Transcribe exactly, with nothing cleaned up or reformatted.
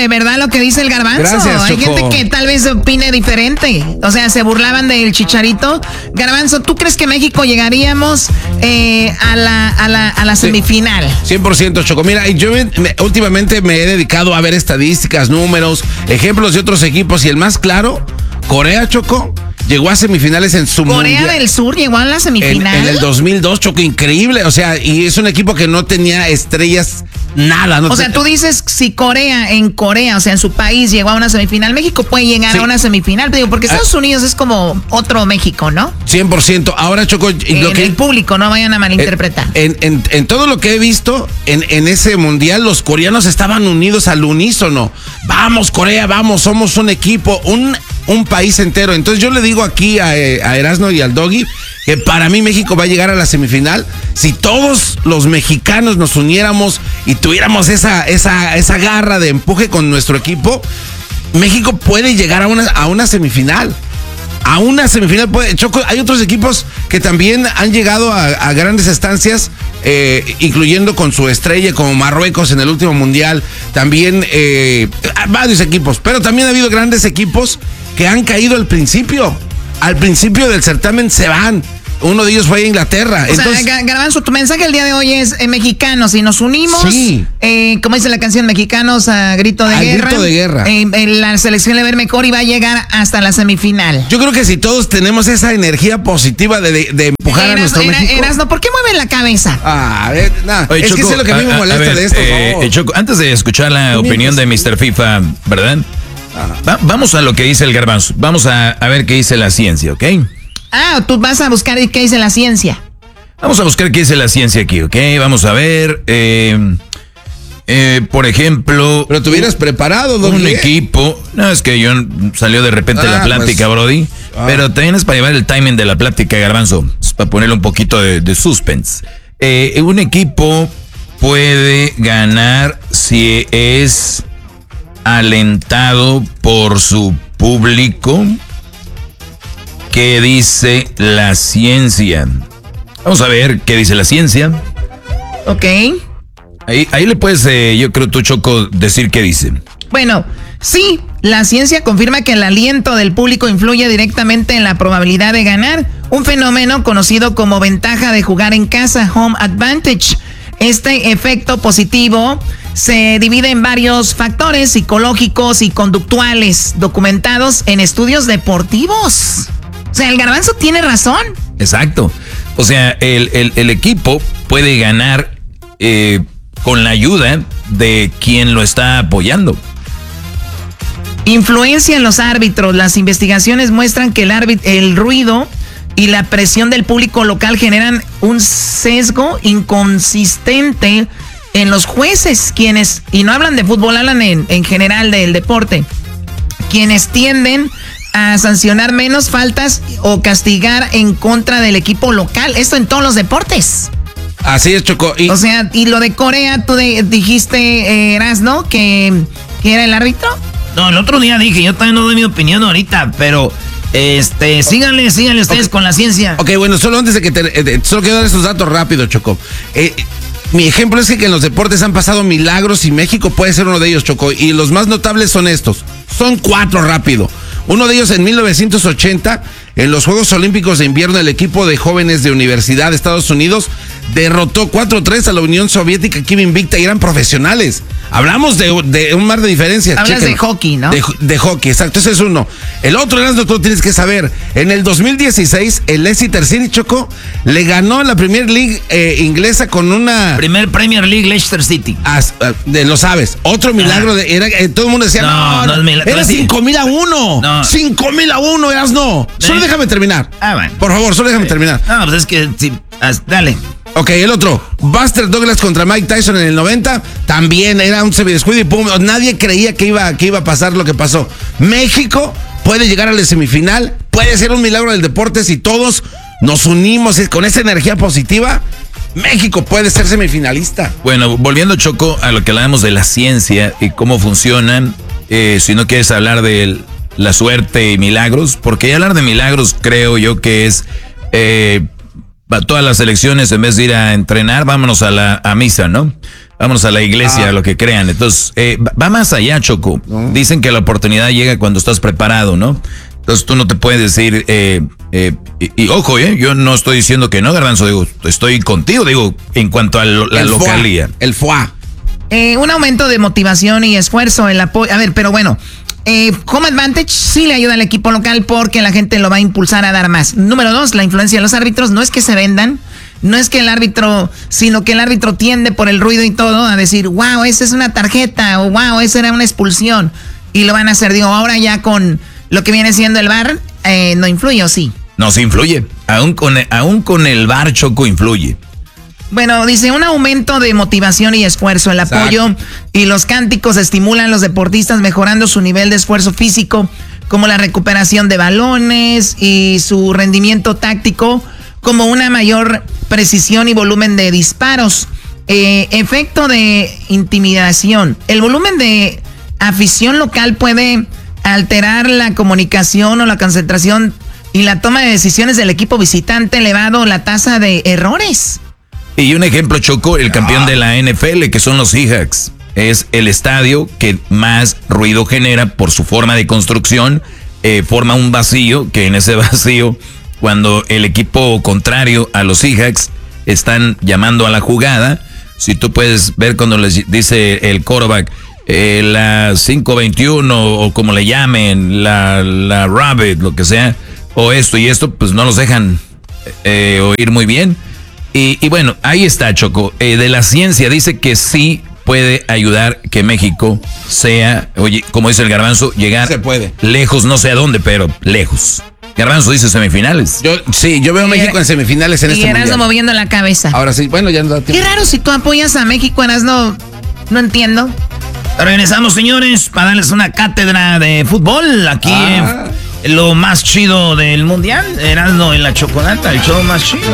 de verdad lo que dice el Garbanzo. Gracias, Hay Choco. gente que tal vez opine diferente. O sea, se burlaban del Chicharito. Garbanzo, ¿tú crees que México llegaríamos eh, a, la, a, la, a la semifinal? cien por ciento, Choco. Mira, yo me, me, últimamente me he dedicado a ver estadísticas, números, ejemplos de otros equipos. Y el más claro, Corea, Choco, llegó a semifinales en su Corea mundial. del Sur llegó a la semifinal. En, en el dos mil dos, Choco, increíble. O sea, y es un equipo que no tenía estrellas, nada. No o sea, te... tú dices, si Corea, en Corea, o sea, en su país llegó a una semifinal, México puede llegar sí. a una semifinal. Digo, porque Estados ah. Unidos es como otro México, ¿no? cien por ciento. Ahora, Choco, en lo que, el público, no vayan a malinterpretar. En, en, en todo lo que he visto, en, en ese mundial, los coreanos estaban unidos al unísono. Vamos, Corea, vamos, somos un equipo, un... un país entero. Entonces yo le digo aquí a, a Erasno y al Doggy que para mí México va a llegar a la semifinal si todos los mexicanos nos uniéramos y tuviéramos esa, esa, esa garra de empuje con nuestro equipo. México puede llegar a una, a una semifinal. A una semifinal puede. Choco, hay otros equipos que también han llegado a, a grandes estancias, eh, incluyendo con su estrella, como Marruecos en el último mundial. También eh, varios equipos, pero también ha habido grandes equipos que han caído al principio. Al principio del certamen se van. Uno de ellos fue a Inglaterra. O Entonces, sea, Garbanzo, tu mensaje el día de hoy es eh, mexicanos, y nos unimos, sí. eh, como dice la canción, mexicanos a grito de a guerra. grito de guerra. Eh, eh, la selección le va a ver mejor y va a llegar hasta la semifinal. Yo creo que si todos tenemos esa energía positiva de, de, de empujar Eras, a nuestro era, México. Erasno, ¿por qué mueven la cabeza? Ah, eh, nah, Oye, es Choco, que es lo que a mí me a, molesta a ver, de esto. Eh, no. Choco, antes de escuchar la opinión de mister FIFA, ¿verdad? Va, vamos a lo que dice el Garbanzo. Vamos a, a ver qué dice la ciencia, ¿ok? Ah, tú vas a buscar qué dice la ciencia. Vamos a buscar qué dice la ciencia aquí, ¿ok? Vamos a ver, eh, eh, por ejemplo... Pero te hubieras preparado, ¿no? Un equipo... No, es que yo salió de repente ah, la plática, pues, Brody. Ah. Pero también es para llevar el timing de la plática, Garbanzo. Es para ponerle un poquito de, de suspense. Eh, un equipo puede ganar si es alentado por su público. ¿Qué dice la ciencia? Vamos a ver qué dice la ciencia. Ok. Ahí, ahí le puedes, eh, yo creo tú, Choco, decir qué dice. Bueno, sí, la ciencia confirma que el aliento del público influye directamente en la probabilidad de ganar, un fenómeno conocido como ventaja de jugar en casa, home advantage. Este efecto positivo se divide en varios factores psicológicos y conductuales documentados en estudios deportivos. O sea, el Garbanzo tiene razón. Exacto. O sea, el, el, el equipo puede ganar eh, con la ayuda de quien lo está apoyando. Influencia en los árbitros. Las investigaciones muestran que el, árbit- el ruido y la presión del público local generan un sesgo inconsistente en los jueces, quienes, y no hablan de fútbol, hablan en, en general del deporte, quienes tienden a sancionar menos faltas o castigar en contra del equipo local. Esto en todos los deportes. Así es, Choco. Y... O sea, y lo de Corea, tú de, dijiste, eh, Erasno, que, que era el árbitro. No, el otro día dije, yo también no doy mi opinión ahorita, pero este, síganle, síganle ustedes okay. con la ciencia. Ok, bueno, solo antes de que te, eh, solo quiero dar esos datos rápido, Choco. Eh, mi ejemplo es que en los deportes han pasado milagros y México puede ser uno de ellos, Choco. Y los más notables son estos. Son cuatro rápido. Uno de ellos en mil novecientos ochenta, en los Juegos Olímpicos de Invierno, el equipo de jóvenes de Universidad de Estados Unidos derrotó cuatro tres a la Unión Soviética, que iba invicta y eran profesionales. Hablamos de, de un mar de diferencias. Hablas Chequen. de hockey, ¿no? De, de hockey, exacto, ese es uno. El otro, tú tienes que saber, en el dos mil dieciséis, el Leicester City, Choco, le ganó a la Premier League eh, inglesa con una... Primer Premier League Leicester City. As, uh, de, lo sabes, otro milagro, de, era, eh, todo el mundo decía, no, no, no es milagro, era cinco mil a uno. No. cinco mil a uno, eras no. Solo ¿Eh? déjame terminar. Ah, bueno. Por favor, solo déjame eh. terminar. No, pues es que, sí, dale. Ok, el otro, Buster Douglas contra Mike Tyson en el noventa, también era un semidescuido y pum, nadie creía que iba, que iba a pasar lo que pasó. México puede llegar a la semifinal, puede ser un milagro del deporte si todos nos unimos con esa energía positiva. México puede ser semifinalista. Bueno, volviendo, Choco, a lo que hablamos de la ciencia y cómo funcionan, eh, si no quieres hablar de la suerte y milagros, porque hablar de milagros creo yo que es... Eh, para todas las elecciones, en vez de ir a entrenar, vámonos a la a misa, ¿no? vámonos a la iglesia, ah. lo que crean. Entonces, eh, va más allá, Choco. No. Dicen que la oportunidad llega cuando estás preparado, ¿no? Entonces tú no te puedes decir, eh, eh, y, y ojo, eh, yo no estoy diciendo que no, Garbanzo, digo, estoy contigo, digo, en cuanto a lo, la el localía. F O A, el F O A. Eh, un aumento de motivación y esfuerzo, el apoyo. A ver, pero bueno, eh, Home Advantage sí le ayuda al equipo local porque la gente lo va a impulsar a dar más. Número dos, la influencia de los árbitros. No es que se vendan, no es que el árbitro, sino que el árbitro tiende por el ruido y todo a decir, wow, esa es una tarjeta, o wow, esa era una expulsión. Y lo van a hacer, digo, ahora ya con lo que viene siendo el V A R, eh, ¿no influye o sí? No, sí influye. Aún con, el, aún con el V A R, Choco, influye. Bueno, dice, un aumento de motivación y esfuerzo, el apoyo Exacto. y los cánticos estimulan a los deportistas mejorando su nivel de esfuerzo físico, como la recuperación de balones y su rendimiento táctico, como una mayor precisión y volumen de disparos. Eh, efecto de intimidación. El volumen de afición local puede alterar la comunicación o la concentración y la toma de decisiones del equipo visitante, elevado la tasa de errores. Y un ejemplo, Choco, el campeón ah. de la N F L, que son los Seahawks. Es el estadio que más ruido genera por su forma de construcción. Eh, forma un vacío, que en ese vacío, cuando el equipo contrario a los Seahawks están llamando a la jugada, si tú puedes ver cuando les dice el quarterback, eh, la cinco veintiuno o como le llamen, la, la Rabbit, lo que sea, o esto y esto, pues no los dejan eh, oír muy bien. Y, y bueno, ahí está, Choco. Eh, de la ciencia dice que sí puede ayudar que México sea, oye, como dice el Garbanzo, llegar Se puede. lejos, no sé a dónde, pero lejos. Garbanzo dice semifinales. Yo sí, yo veo a México en semifinales en y este Erasno mundial. moviendo la cabeza. Ahora sí, bueno, ya no da tiempo. Qué raro si tú apoyas a México, Erasno. No entiendo. Regresamos, señores, para darles una cátedra de fútbol. Aquí ah. eh, lo más chido del mundial. Erasno en la chocolata, el show más chido.